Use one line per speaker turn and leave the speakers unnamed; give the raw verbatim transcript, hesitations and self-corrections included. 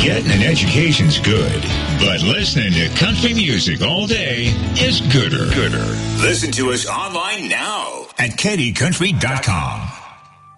Getting an education's good, but listening to country music all day is gooder. Gooder. Listen to us online now at Kenny Country dot com.